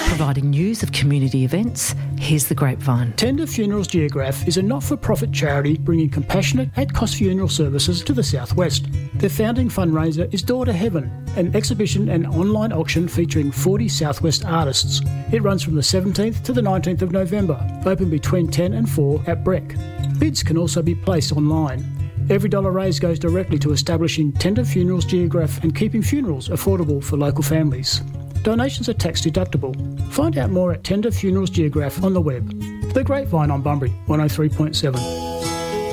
Providing news of community events, here's The Grapevine. Tender Funerals Geograph is a not-for-profit charity bringing compassionate, at-cost funeral services to the southwest. Their founding fundraiser is Door to Heaven, an exhibition and online auction featuring 40 southwest artists. It runs from the 17th to the 19th of November, open between 10 and 4 at Breck. Bids can also be placed online. Every dollar raised goes directly to establishing Tender Funerals Geograph and keeping funerals affordable for local families. Donations are tax deductible. Find out more at Tender Funerals Geograph on the web. The Grapevine on Bunbury 103.7.